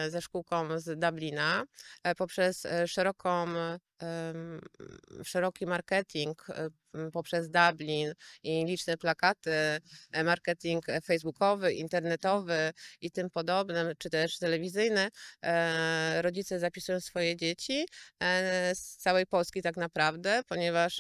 ze szkółką z Dublina poprzez szeroki marketing poprzez Dublin i liczne plakaty, marketing facebookowy, internetowy i tym podobne, czy też telewizyjny. Rodzice zapisują swoje dzieci z całej Polski tak naprawdę, ponieważ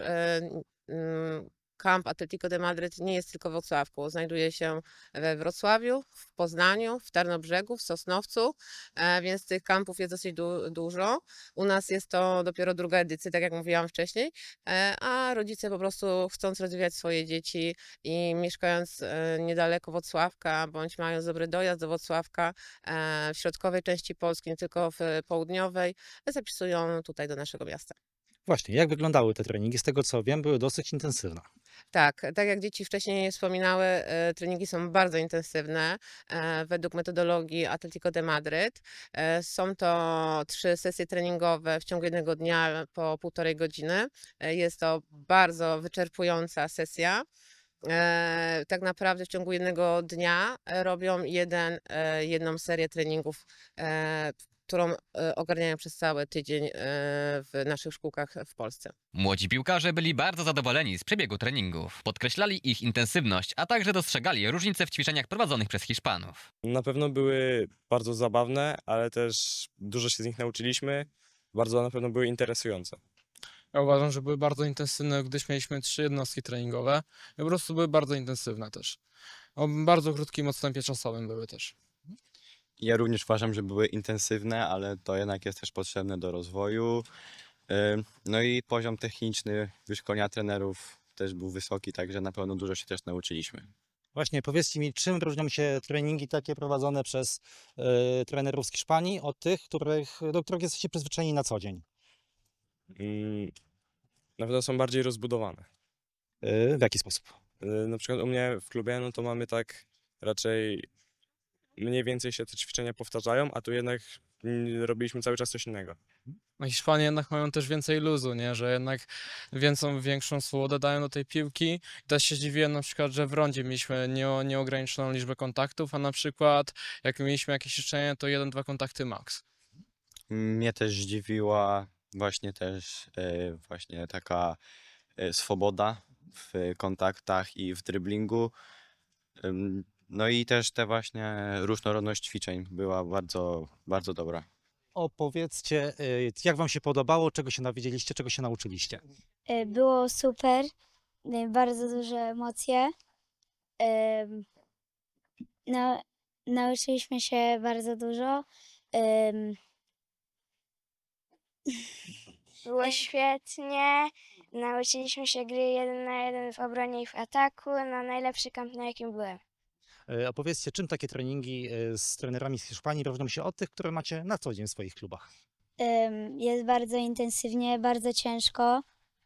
Camp Atletico de Madryt nie jest tylko w Włocławku. Znajduje się we Wrocławiu, w Poznaniu, w Tarnobrzegu, w Sosnowcu, więc tych kampów jest dosyć dużo. U nas jest to dopiero druga edycja, tak jak mówiłam wcześniej, a rodzice po prostu chcąc rozwijać swoje dzieci i mieszkając niedaleko Włocławka, bądź mając dobry dojazd do Włocławka w środkowej części Polski, nie tylko w południowej, zapisują tutaj do naszego miasta. Właśnie, jak wyglądały te treningi? Z tego co wiem, były dosyć intensywne. Tak jak dzieci wcześniej wspominały, treningi są bardzo intensywne według metodologii Atletico de Madryt. Są to 3 sesje treningowe w ciągu jednego dnia po 1,5 godziny. Jest to bardzo wyczerpująca sesja. Tak naprawdę w ciągu jednego dnia robią jedną serię treningów, którą ogarniają przez cały tydzień w naszych szkółkach w Polsce. Młodzi piłkarze byli bardzo zadowoleni z przebiegu treningów. Podkreślali ich intensywność, a także dostrzegali różnice w ćwiczeniach prowadzonych przez Hiszpanów. Na pewno były bardzo zabawne, ale też dużo się z nich nauczyliśmy. Bardzo na pewno były interesujące. Ja uważam, że były bardzo intensywne, gdyż mieliśmy 3 jednostki treningowe i po prostu były bardzo intensywne też. O bardzo krótkim odstępie czasowym były też. Ja również uważam, że były intensywne, ale to jednak jest też potrzebne do rozwoju. No i poziom techniczny wyszkolenia trenerów też był wysoki, także na pewno dużo się też nauczyliśmy. Właśnie, powiedzcie mi, czym różnią się treningi takie prowadzone przez trenerów z Hiszpanii od tych, do których jesteście przyzwyczajeni na co dzień? Na pewno są bardziej rozbudowane. W jaki sposób? Na przykład u mnie w klubie, no to mamy tak raczej mniej więcej się te ćwiczenia powtarzają, a tu jednak robiliśmy cały czas coś innego. No Hiszpanie jednak mają też więcej luzu, nie? Że jednak większą swobodę dają do tej piłki. I też się dziwiłem na przykład, że w rondzie mieliśmy nieograniczoną liczbę kontaktów, a na przykład jak mieliśmy jakieś ćwiczenie, to 1-2 kontakty max. Mnie też zdziwiła właśnie taka swoboda w kontaktach i w driblingu. No i też te właśnie różnorodność ćwiczeń była bardzo, bardzo dobra. Opowiedzcie, jak wam się podobało, czego się dowiedzieliście, czego się nauczyliście? Było super, bardzo duże emocje. No, nauczyliśmy się bardzo dużo. Było świetnie. Nauczyliśmy się gry 1 na 1 w obronie i w ataku. No, najlepszy kamp, na jakim byłem. Opowiedzcie, czym takie treningi z trenerami z Hiszpanii różnią się od tych, które macie na co dzień w swoich klubach? Jest bardzo intensywnie, bardzo ciężko.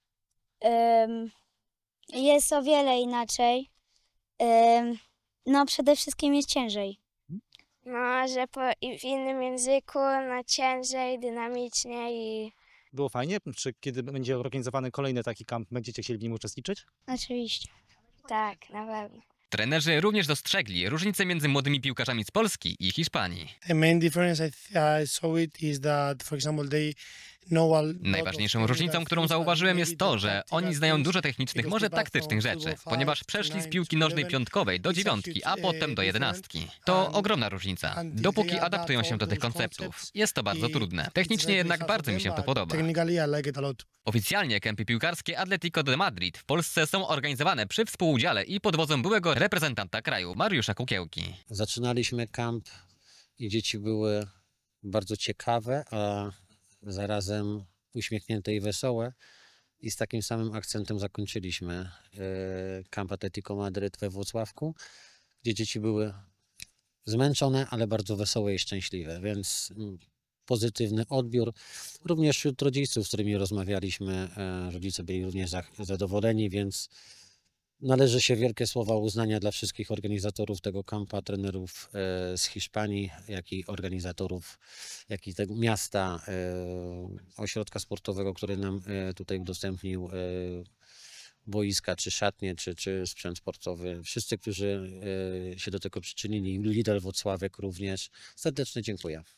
Jest o wiele inaczej. No, przede wszystkim jest ciężej. No, że w innym języku, no ciężej, dynamicznie i... Było fajnie? Czy kiedy będzie organizowany kolejny taki kamp, będziecie chcieli w nim uczestniczyć? Oczywiście. Tak, na pewno. Trenerzy również dostrzegli różnice między młodymi piłkarzami z Polski i Hiszpanii. The main difference I saw it is that, for example, they know a lot of Najważniejszą różnicą, którą zauważyłem, jest to, że oni znają dużo technicznych, może taktycznych rzeczy, ponieważ przeszli z piłki nożnej piątkowej do 9, a potem do 11. To ogromna różnica, dopóki adaptują się do tych konceptów. Jest to bardzo trudne. Technicznie jednak bardzo mi się to podoba. Oficjalnie kempy piłkarskie Atletico de Madrid w Polsce są organizowane przy współudziale i pod wodzą byłego reprezentanta kraju, Mariusza Kukiełki. Zaczynaliśmy kamp i dzieci były bardzo ciekawe, a zarazem uśmiechnięte i wesołe. I z takim samym akcentem zakończyliśmy kamp Atletico Madryt we Włocławku, gdzie dzieci były zmęczone, ale bardzo wesołe i szczęśliwe, więc pozytywny odbiór. Również wśród rodziców, z którymi rozmawialiśmy, rodzice byli również zadowoleni, więc należy się wielkie słowa uznania dla wszystkich organizatorów tego kampa, trenerów z Hiszpanii, jak i organizatorów, jak i tego miasta, ośrodka sportowego, który nam tutaj udostępnił boiska, czy szatnie, czy sprzęt sportowy. Wszyscy, którzy się do tego przyczynili, Lidl Włocławek również. Serdecznie dziękuję.